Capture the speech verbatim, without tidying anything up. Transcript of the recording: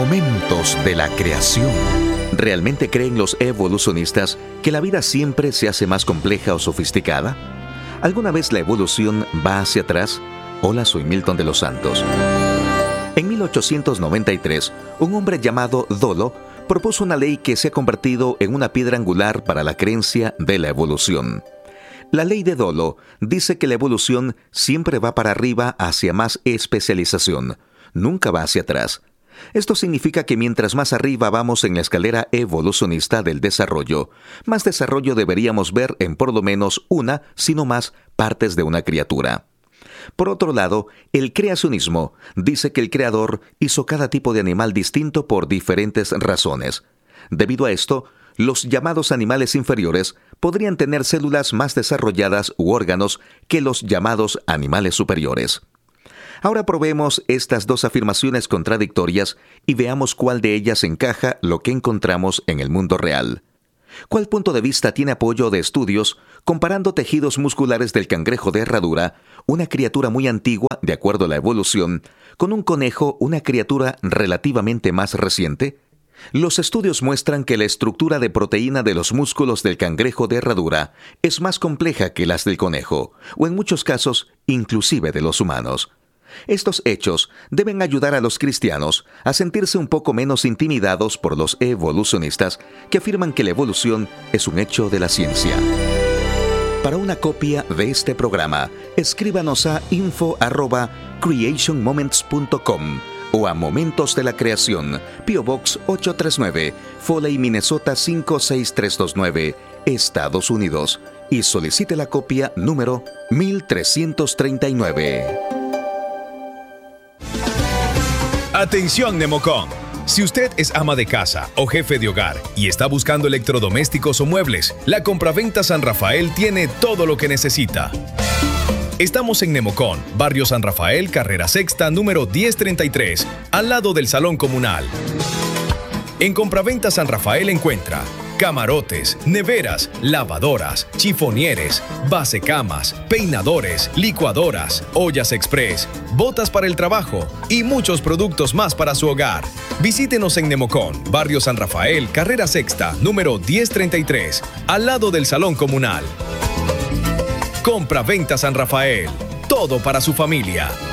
Momentos de la creación. ¿Realmente creen los evolucionistas que la vida siempre se hace más compleja o sofisticada? ¿Alguna vez la evolución va hacia atrás? Hola, soy Milton de los Santos. En mil ochocientos noventa y tres, un hombre llamado Dollo propuso una ley que se ha convertido en una piedra angular para la creencia de la evolución. La ley de Dollo dice que la evolución siempre va para arriba hacia más especialización, nunca va hacia atrás. Esto significa que mientras más arriba vamos en la escalera evolucionista del desarrollo, más desarrollo deberíamos ver en por lo menos una, si no más, partes de una criatura. Por otro lado, el creacionismo dice que el creador hizo cada tipo de animal distinto por diferentes razones. Debido a esto, los llamados animales inferiores podrían tener células más desarrolladas u órganos que los llamados animales superiores. Ahora probemos estas dos afirmaciones contradictorias y veamos cuál de ellas encaja lo que encontramos en el mundo real. ¿Cuál punto de vista tiene apoyo de estudios comparando tejidos musculares del cangrejo de herradura, una criatura muy antigua de acuerdo a la evolución, con un conejo, una criatura relativamente más reciente? Los estudios muestran que la estructura de proteína de los músculos del cangrejo de herradura es más compleja que las del conejo, o en muchos casos, inclusive de los humanos. Estos hechos deben ayudar a los cristianos a sentirse un poco menos intimidados por los evolucionistas que afirman que la evolución es un hecho de la ciencia. Para una copia de este programa, escríbanos a info arroba creation moments punto com o a Momentos de la Creación, P O Box ocho tres nueve, Foley, Minnesota cinco seis tres dos nueve, Estados Unidos, y solicite la copia número mil trescientos treinta y nueve. Atención, Nemocom. Si usted es ama de casa o jefe de hogar y está buscando electrodomésticos o muebles, la Compraventa San Rafael tiene todo lo que necesita. Estamos en Nemocom, Barrio San Rafael, Carrera Sexta, número diez treinta y tres, al lado del Salón Comunal. En Compraventa San Rafael encuentra camarotes, neveras, lavadoras, chifonieres, basecamas, peinadores, licuadoras, ollas express, botas para el trabajo y muchos productos más para su hogar. Visítenos en Nemocom, Barrio San Rafael, Carrera Sexta, número diez treinta y tres, al lado del Salón Comunal. Compraventa San Rafael, todo para su familia.